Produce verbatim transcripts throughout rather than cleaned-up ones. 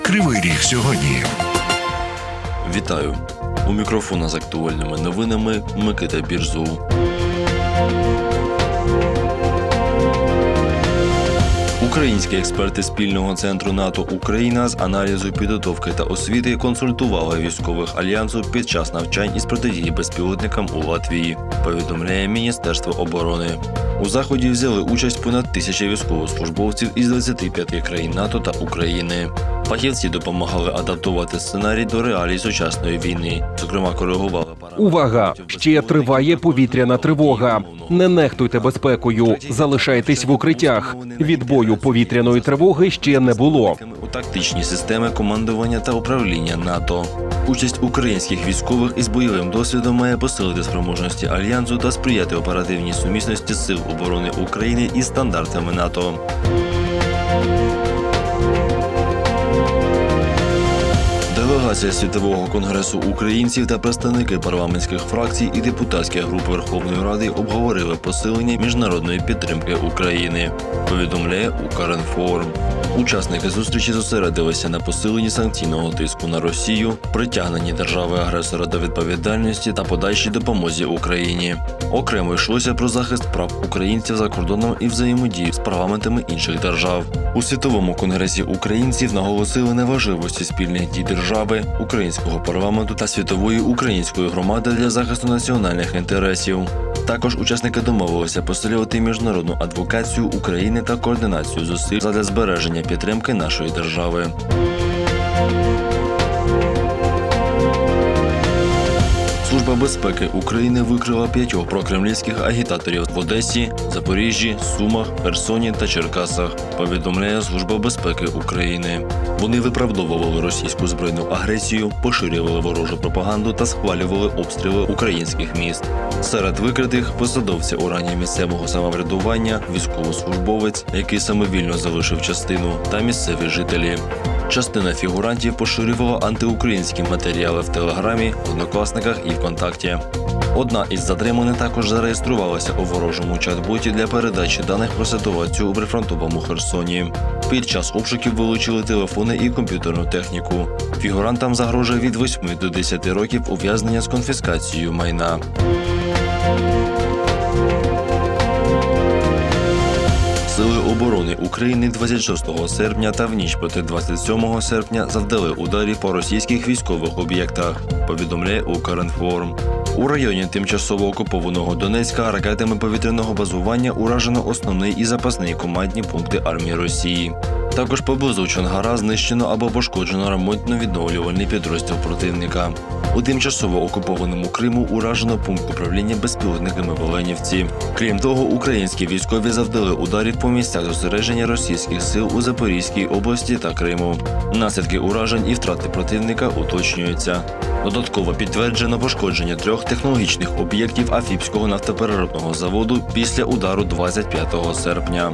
Кривий Ріг сьогодні. Вітаю! У мікрофона з актуальними новинами Микита Бірзов. Українські експерти спільного центру НАТО «Україна» з аналізу, підготовки та освіти консультували військових Альянсу під час навчань із протидії безпілотникам у Латвії, повідомляє Міністерство оборони. У заході взяли участь понад тисяча військовослужбовців із двадцяти п'яти країн НАТО та України. Фахівці допомагали адаптувати сценарій до реалій сучасної війни, зокрема коригували параметри. Увага! Ще триває повітряна тривога. Не нехтуйте безпекою, залишайтесь в укриттях. Відбою повітряної тривоги ще не було. У тактичні системи командування та управління НАТО. Участь українських військових із бойовим досвідом має посилити спроможності Альянсу та сприяти оперативній сумісності Сил оборони України із стандартами НАТО. Делегація Світового конгресу українців та представники парламентських фракцій і депутатських груп Верховної Ради обговорили посилення міжнародної підтримки України, повідомляє Укрінформ. Учасники зустрічі зосередилися на посиленні санкційного тиску на Росію, притягненні держави-агресора до відповідальності та подальшій допомозі Україні. Окремо йшлося про захист прав українців за кордоном і взаємодію з парламентами інших держав. У Світовому конгресі українців наголосили на важливості спільних дій держави, українського парламенту та світової української громади для захисту національних інтересів. Також учасники домовилися посилювати міжнародну адвокацію України та координацію зусиль задля збереження підтримки нашої держави. Служба безпеки України викрила п'ятьох прокремлівських агітаторів в Одесі, Запоріжжі, Сумах, Херсоні та Черкасах, повідомляє Служба безпеки України. Вони виправдовували російську збройну агресію, поширювали ворожу пропаганду та схвалювали обстріли українських міст. Серед викритих – посадовці органів місцевого самоврядування, військовослужбовець, який самовільно залишив частину, та місцеві жителі. Частина фігурантів поширювала антиукраїнські матеріали в Телеграмі, Однокласниках і ВКонтакті. Одна із затриманих також зареєструвалася у ворожому чат-боті для передачі даних про ситуацію у прифронтовому Херсоні. Під час обшуків вилучили телефони і комп'ютерну техніку. Фігурантам загрожує від восьми до десяти років ув'язнення з конфіскацією майна. Сили оборони України двадцять шостого серпня та в ніч проти двадцять сьомого серпня завдали ударів по російських військових об'єктах, повідомляє Укрінформ. У районі тимчасово окупованого Донецька ракетами повітряного базування уражено основний і запасний командні пункти армії Росії. Також поблизу Чонгара знищено або пошкоджено ремонтно-відновлювальний підрозділ противника. У тимчасово окупованому Криму уражено пункт управління безпілотниками в Оленівці. Крім того, українські військові завдали ударів по місцях зосередження російських сил у Запорізькій області та Криму. Наслідки уражень і втрати противника уточнюються. Додатково підтверджено пошкодження трьох технологічних об'єктів Афіпського нафтопереробного заводу після удару двадцять п'ятого серпня.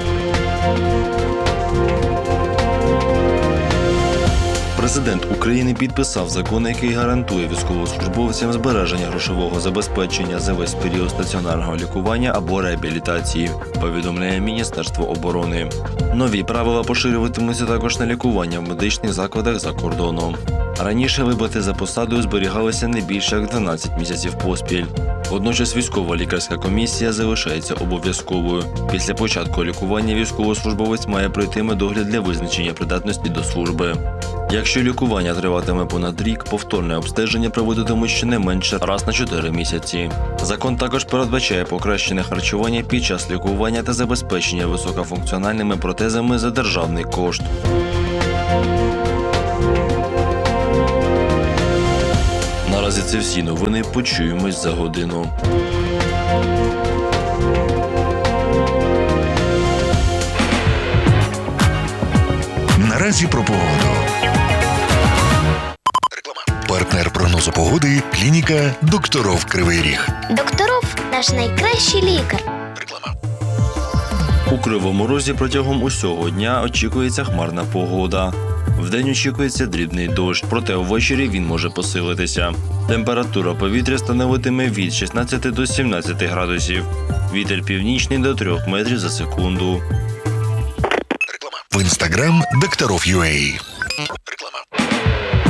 Президент України підписав закон, який гарантує військовослужбовцям збереження грошового забезпечення за весь період стаціонарного лікування або реабілітації, повідомляє Міністерство оборони. Нові правила поширюватимуться також на лікування в медичних закладах за кордоном. Раніше виплати за посадою зберігалися не більше як дванадцять місяців поспіль. Водночас військова лікарська комісія залишається обов'язковою. Після початку лікування військовослужбовець має пройти медогляд для визначення придатності до служби. Якщо лікування триватиме понад рік, повторне обстеження проводитимуть щонайменше раз на чотири місяці. Закон також передбачає покращене харчування під час лікування та забезпечення високофункціональними протезами за державний кошт. Наразі це всі новини. Почуємось за годину. Наразі про погоду. Партнер прогнозу погоди – клініка «Докторов Кривий Ріг». Докторов – наш найкращий лікар. Реклама. У Кривому Розі протягом усього дня очікується хмарна погода. Вдень очікується дрібний дощ, проте ввечері він може посилитися. Температура повітря становитиме від шістнадцяти до сімнадцяти градусів. Вітер північний до трьох метрів за секунду. В інстаграм Докторов.ua.